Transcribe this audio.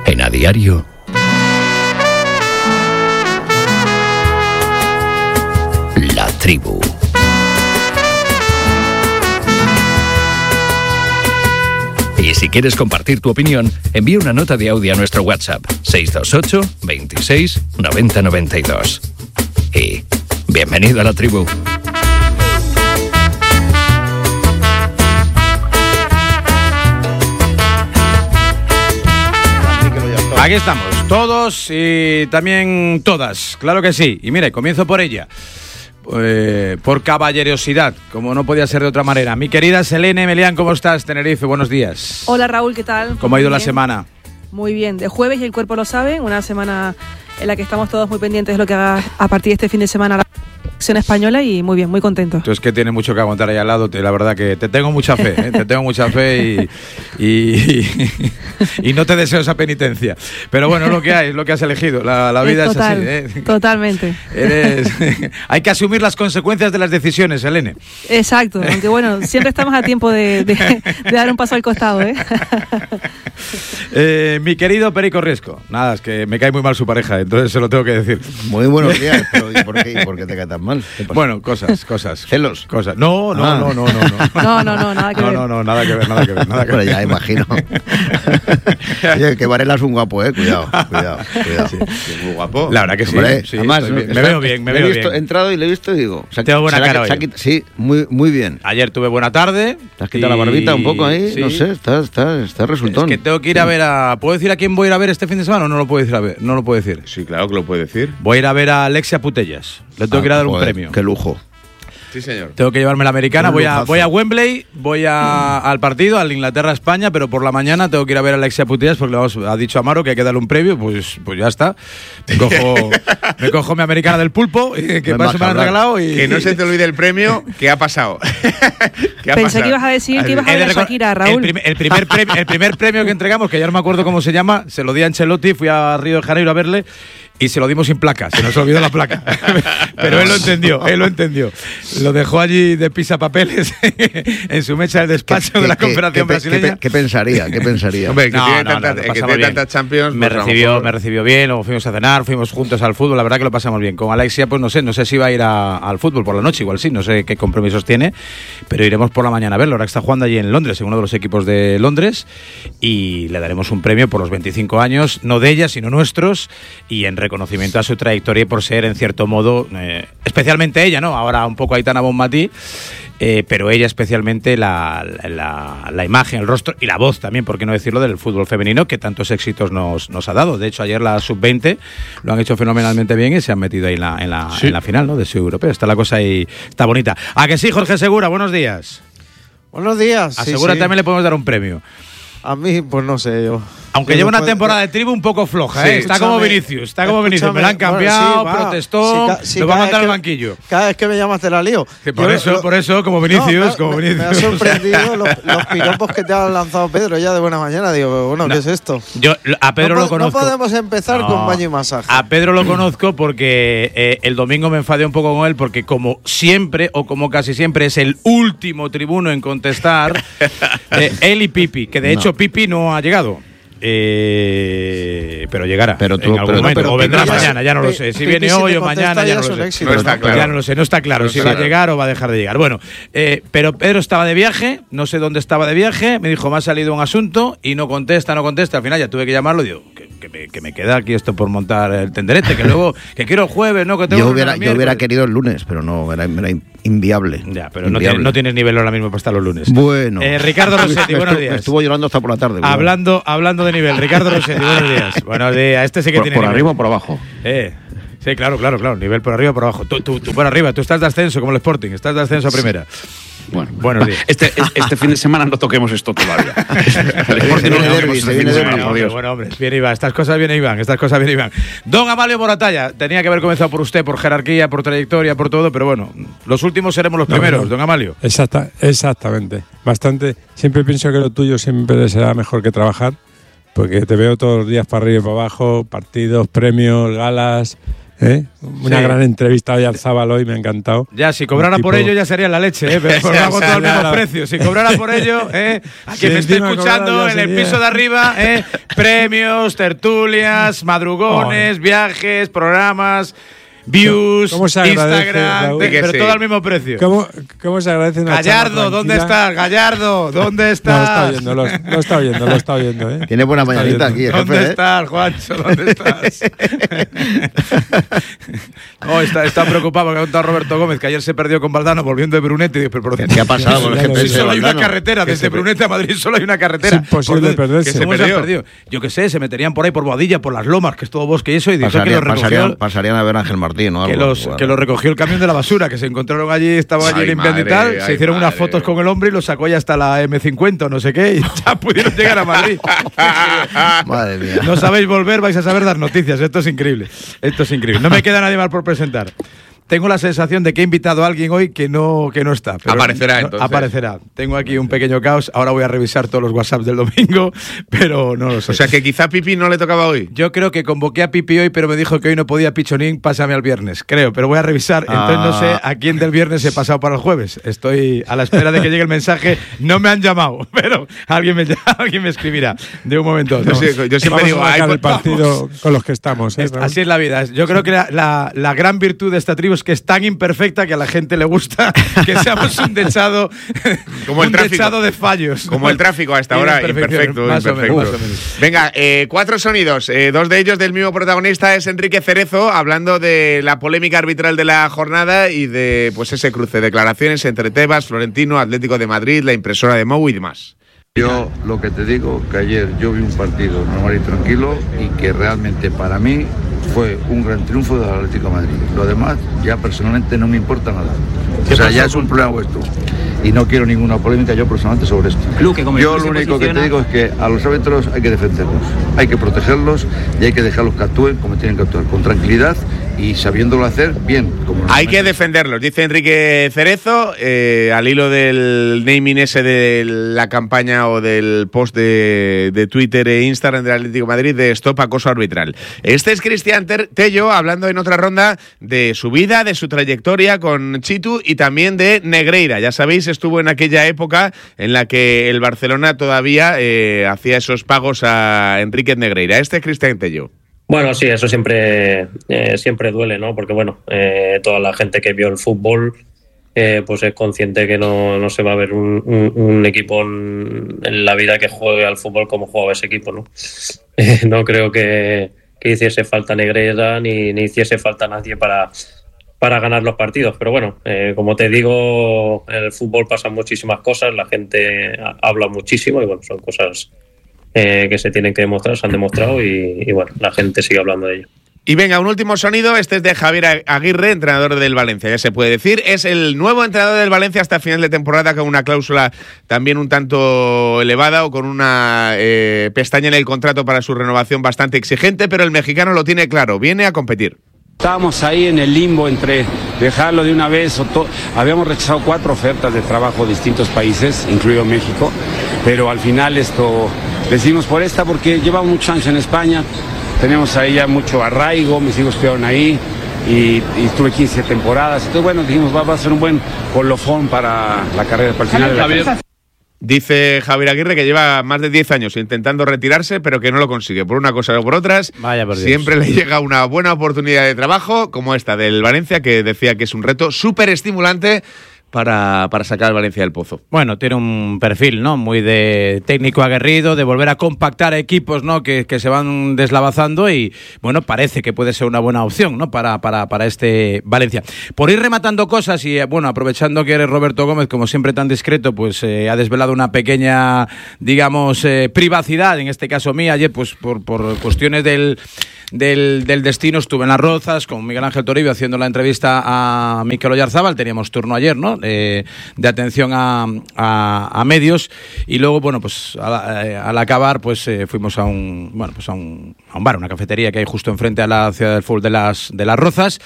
En A Diario, La Tribu. Y si quieres compartir tu opinión, envía una nota de audio a nuestro WhatsApp 628 26 90 92. Y bienvenido a La Tribu. Aquí estamos, todos y también todas, claro que sí. Y mire, comienzo por ella. Por caballerosidad, como no podía ser de otra manera. Mi querida Selene Melián, ¿cómo estás, Tenerife? Buenos días. Hola Raúl, ¿qué tal? ¿Cómo ha ido la semana? Muy bien, de jueves y el cuerpo lo sabe, una semana en la que estamos todos muy pendientes de lo que haga a partir de este fin de semana la selección española y muy bien, muy contento. Tú es que tienes mucho que aguantar ahí al lado, la verdad que te tengo mucha fe, te tengo mucha fe y no te deseo esa penitencia. Pero bueno, es lo que hay, es lo que has elegido, la vida total, es así. Totalmente. Hay que asumir las consecuencias de las decisiones, Selene. Exacto, aunque bueno, siempre estamos a tiempo de dar un paso al costado, Mi querido Perico Riesco, nada, es que me cae muy mal su pareja, entonces se lo tengo que decir. Muy buenos días, pero ¿y por qué te cae tan mal? Bueno, cosas. ¿Celos? Cosas. No, nada que ver. No, nada que ver. Bueno, ya imagino. Oye, que Varela es un guapo, cuidado. Sí. Muy guapo. La verdad que sí. Hombre, sí, además, me veo bien, He entrado y le he visto y digo... Tengo buena cara hoy. Sí, muy bien. Ayer tuve buena tarde. ¿Te has quitado la barbita un poco ahí? Sí. No sé, está resultón. Es que tengo que ir a ver ¿Puedo decir a quién voy a ir a ver este fin de semana o no lo puedo decir a ver? No lo puedo decir. Sí, claro que lo puede decir. Voy a ir a ver a Alexia Putellas. Le tengo que ir a dar un premio. Qué lujo. Sí, señor. Tengo que llevarme la americana, voy a Wembley, voy al partido, al Inglaterra-España, pero por la mañana tengo que ir a ver a Alexia Putellas porque ha dicho Amaro que hay que darle un previo, pues ya está. Me cojo mi americana del pulpo, que para eso me han regalado. Y que no se te olvide el premio, ¿qué ha pasado? Pensé que ibas a decir que ibas a ver a Shakira, Raúl. El primer premio que entregamos, que ya no me acuerdo cómo se llama, se lo di a Ancelotti, fui a Río de Janeiro a verle. Y se lo dimos sin placa, se nos olvidó la placa. Pero él lo entendió. Lo dejó allí de pisapapeles en su mecha del despacho de la Confederación Brasileña. ¿Qué pensaría? Hombre, que tiene tantas Champions. Me recibió bien, luego fuimos a cenar, fuimos juntos al fútbol, la verdad que lo pasamos bien. Con Alexia, pues no sé si va a ir al fútbol por la noche, igual sí, no sé qué compromisos tiene, pero iremos por la mañana a verlo. Ahora que está jugando allí en Londres, en uno de los equipos de Londres, y le daremos un premio por los 25 años, no de ella, sino nuestros, y en reconocimiento a su trayectoria y por ser, en cierto modo, especialmente ella, ¿no? Ahora un poco Aitana Bonmatí, pero ella especialmente la imagen, el rostro y la voz también, por qué no decirlo, del fútbol femenino que tantos éxitos nos ha dado. De hecho, ayer la Sub-20 lo han hecho fenomenalmente bien y se han metido ahí en la final, ¿no? De Sub Europeo. Está la cosa ahí, está bonita. ¿A que sí, Jorge Segura? Buenos días. Buenos días. A Segura también le podemos dar un premio. A mí, pues no sé, yo... Aunque lleva una temporada de tribu un poco floja, sí, está como Vinicius, me la han cambiado, protestó, lo va a mandar al banquillo. Cada vez que me llamas te la lío. Que por eso, como Vinicius, Me ha sorprendido los piropos que te ha lanzado Pedro ya de buena mañana. Digo, bueno, ¿qué es esto? Yo a Pedro lo conozco. No podemos empezar con baño y masaje. A Pedro lo conozco porque el domingo me enfadé un poco con él porque como siempre, o como casi siempre, es el último tribuno en contestar, él y Pipi, que de hecho Pipi no ha llegado. Pero llegará en algún momento, o vendrá mañana, ya no lo sé. Si viene hoy o mañana, ya no lo sé. Ya no lo sé, no está claro si va a llegar o va a dejar de llegar. Bueno, pero Pedro estaba de viaje, no sé dónde estaba de viaje, me dijo, me ha salido un asunto y no contesta. Al final ya tuve que llamarlo y digo, que me queda aquí esto por montar el tenderete, que luego, que quiero el jueves, ¿no? Que tengo yo hubiera querido el lunes, pero no, era inviable. Ya, pero no tienes nivel ahora mismo para estar los lunes. Bueno. Ricardo Rossetti, buenos días. Estuvo llorando hasta por la tarde. Hablando de nivel, Ricardo Rossetti, buenos días. Buenos días, este sí que tiene por nivel. arriba o por abajo. Sí, claro, nivel por arriba o por abajo. Tú por arriba, tú estás de ascenso como el Sporting, estás de ascenso a primera. Bueno, buenos días. Este fin de semana no toquemos esto todavía. Bueno, hombre, bien Iván, estas cosas bien Iván. Don Amalio Moratalla, tenía que haber comenzado por usted, por jerarquía, por trayectoria, por todo, pero bueno, los últimos seremos los primeros, don Amalio. Exactamente. Bastante. Siempre pienso que lo tuyo siempre será mejor que trabajar, porque te veo todos los días para arriba y para abajo, partidos, premios, galas, Una gran entrevista hoy al Zábal hoy, me ha encantado. Ya, si cobrara por ello ya sería la leche, pero lo hago todo al mismo precio. Si cobrara por ello, a quien me esté escuchando en el piso de arriba, premios, tertulias, madrugones, viajes, programas, views, Instagram, pero todo al mismo precio. ¿Cómo se agradece una Gallardo, ¿dónde estás? Gallardo, ¿dónde estás? No, lo está oyendo. Tiene buena mañanita aquí, jefe. ¿Dónde estás, Juancho? ¿Dónde estás? Está preocupado porque ha contado Roberto Gómez que ayer se perdió con Valdano volviendo de Brunete. Y digo, ¿qué ha pasado con el GPS? Solo hay una carretera, desde Brunete a Madrid solo hay una carretera. Es imposible perderse. Que se perdió. Yo qué sé, se meterían por ahí por Boadilla, por las Lomas, que es todo bosque y eso, y dijo que lo recogió. Pasarían a ver a Ángel Martín, ¿no? Que lo recogió el camión de la basura, que se encontraron allí, estaba allí limpiando y tal, se hicieron unas fotos con el hombre y lo sacó ya hasta la M50 o no sé qué, y ya pudieron llegar a Madrid. Madre mía. No sabéis volver, vais a saber dar noticias, esto es increíble. No me queda nadie más por presentar. Tengo la sensación de que he invitado a alguien hoy que no está. Pero aparecerá entonces. Aparecerá. Tengo aquí un pequeño caos. Ahora voy a revisar todos los WhatsApps del domingo, pero no lo sé. O sea que quizá Pipi no le tocaba hoy. Yo creo que convoqué a Pipi hoy, pero me dijo que hoy no podía Pichonín, pásame al viernes. Creo, pero voy a revisar. Entonces no sé a quién del viernes he pasado para el jueves. Estoy a la espera de que llegue el mensaje. No me han llamado, pero alguien me escribirá de un momento a otro. Yo siempre digo, el partido con los que estamos. Así es la vida. Yo creo que la gran virtud de esta tribu es que es tan imperfecta que a la gente le gusta que seamos un techado, como el tráfico, techado de fallos. Como el tráfico a esta hora, imperfecto. Más o menos. Venga, 4 sonidos. 2 de ellos del mismo protagonista es Enrique Cerezo, hablando de la polémica arbitral de la jornada y de pues ese cruce de declaraciones entre Tebas, Florentino, Atlético de Madrid, la impresora de Mou y demás. Yo lo que te digo, que ayer yo vi un partido normal y tranquilo y que realmente para mí fue un gran triunfo del Atlético de Madrid. Lo demás ya personalmente no me importa nada. O sea, ya es un problema vuestro. Y no quiero ninguna polémica yo personalmente sobre esto. Yo lo único que te digo es que a los árbitros hay que defenderlos, hay que protegerlos y hay que dejarlos que actúen como tienen que actuar, con tranquilidad y sabiéndolo hacer bien. Hay que defenderlos, dice Enrique Cerezo, al hilo del naming ese de la campaña o del post de Twitter e Instagram del Atlético de Madrid de Stop Acoso Arbitral. Este es Cristian Tello hablando en otra ronda de su vida, de su trayectoria con Chitu y también de Negreira. Ya sabéis, estuvo en aquella época en la que el Barcelona todavía hacía esos pagos a Enríquez Negreira. Este es Cristian Tello. Bueno, sí, eso siempre duele, ¿no? Porque, bueno, toda la gente que vio el fútbol pues es consciente que no se va a ver un equipo en la vida que juegue al fútbol como jugaba ese equipo, ¿no? No creo que hiciese falta Negreira ni hiciese falta nadie para ganar los partidos. Pero bueno, como te digo, en el fútbol pasan muchísimas cosas, la gente habla muchísimo y bueno, son cosas que se tienen que demostrar, se han demostrado y bueno, la gente sigue hablando de ello. Y venga, un último sonido, este es de Javier Aguirre, entrenador del Valencia, ya se puede decir. Es el nuevo entrenador del Valencia hasta final de temporada, con una cláusula también un tanto elevada o con una pestaña en el contrato para su renovación bastante exigente, pero el mexicano lo tiene claro, viene a competir. Estábamos ahí en el limbo entre dejarlo de una vez habíamos rechazado 4 ofertas de trabajo de distintos países, incluido México, pero al final decidimos por esta porque llevamos muchos años en España, tenemos ahí ya mucho arraigo, mis hijos estuvieron ahí y estuve 15 temporadas, entonces bueno, dijimos va a ser un buen colofón para la carrera, para el final de la carrera. Dice Javier Aguirre que lleva más de 10 años intentando retirarse, pero que no lo consigue. Por una cosa o por otras, vaya por Dios. Siempre le llega una buena oportunidad de trabajo, como esta del Valencia, que decía que es un reto súper estimulante para sacar al Valencia del pozo. Bueno, tiene un perfil, ¿no? Muy de técnico aguerrido, de volver a compactar equipos, ¿no? Que se van deslavazando y, bueno, parece que puede ser una buena opción, ¿no? Para este Valencia. Por ir rematando cosas y, bueno, aprovechando que eres Roberto Gómez, como siempre tan discreto, pues ha desvelado una pequeña, digamos, privacidad, en este caso mía. Ayer, pues por cuestiones del destino estuve en Las Rozas con Miguel Ángel Toribio haciendo la entrevista a Mikel Oyarzábal. Teníamos turno ayer, ¿no? De atención a medios y luego, bueno, pues al acabar pues fuimos a un bar, una cafetería que hay justo enfrente a la ciudad del fútbol de Las Rozas